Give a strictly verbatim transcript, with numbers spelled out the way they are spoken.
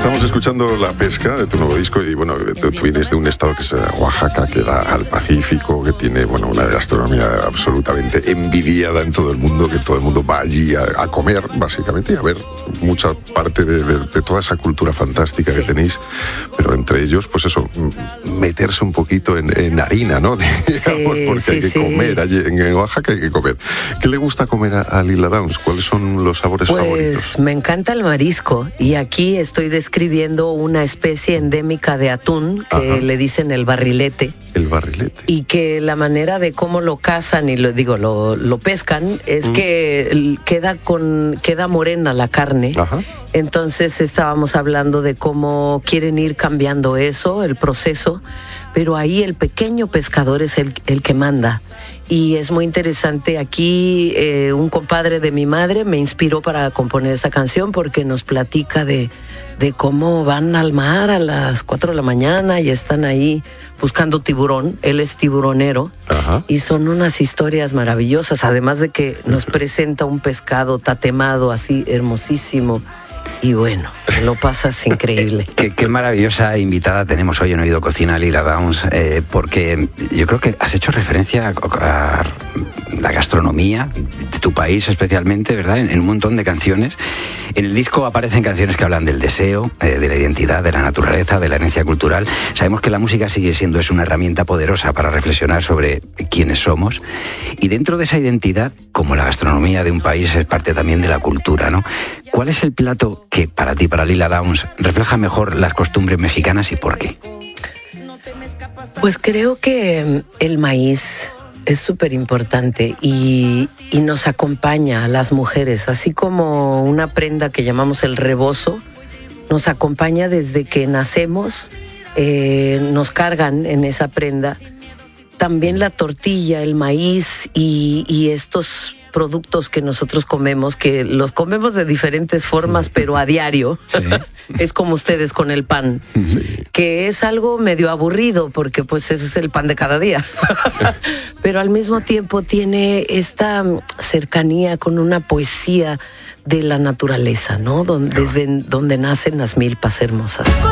Estamos escuchando La Pesca de tu nuevo disco y bueno, tú vienes de un estado que es Oaxaca, que da al Pacífico, que tiene bueno una gastronomía absolutamente envidiada en todo el mundo, que todo el mundo va allí a, a comer básicamente y a ver mucha parte de, de, de toda esa cultura fantástica sí. que tenéis, pero entre ellos pues eso, meterse un poquito en, en harina, ¿no? Digamos, sí, porque sí, hay que sí. comer, allí en Oaxaca hay que comer. ¿Qué le gusta comer a, a Lila Downs? ¿Cuáles son los sabores pues, favoritos? Pues me encanta el marisco y aquí estoy describiendo una especie endémica de atún que Ajá. le dicen el barrilete. El barrilete. Y que la manera de cómo lo cazan y lo digo, lo, lo pescan es mm. que queda con queda morena la carne. Ajá. Entonces estábamos hablando de cómo quieren ir cambiando eso, el proceso, pero ahí el pequeño pescador es el, el que manda. Y es muy interesante, aquí eh, un compadre de mi madre me inspiró para componer esa canción porque nos platica de, de cómo van al mar a las cuatro de la mañana y están ahí buscando tiburón, él es tiburonero. Ajá. Y son unas historias maravillosas, además de que nos presenta un pescado tatemado así hermosísimo. Y bueno, lo pasas increíble. qué, qué maravillosa invitada tenemos hoy en Oído Cocina, Lila Downs, eh, porque yo creo que has hecho referencia a, a la gastronomía de tu país especialmente, ¿verdad? En, en un montón de canciones. En el disco aparecen canciones que hablan del deseo, eh, de la identidad, de la naturaleza, de la herencia cultural. Sabemos que la música sigue siendo es una herramienta poderosa para reflexionar sobre quiénes somos. Y dentro de esa identidad, como la gastronomía de un país es parte también de la cultura, ¿no? ¿Cuál es el plato que para ti, para Lila Downs, refleja mejor las costumbres mexicanas y por qué? Pues creo que el maíz es súper importante y, y nos acompaña a las mujeres, así como una prenda que llamamos el rebozo, nos acompaña desde que nacemos, eh, nos cargan en esa prenda. También la tortilla, el maíz y, y estos productos que nosotros comemos, que los comemos de diferentes formas, pero a diario. Sí. Es como ustedes con el pan, sí. que es algo medio aburrido, porque pues ese es el pan de cada día. Sí. Pero al mismo tiempo tiene esta cercanía con una poesía de la naturaleza, ¿no? Donde, desde donde nacen las milpas hermosas.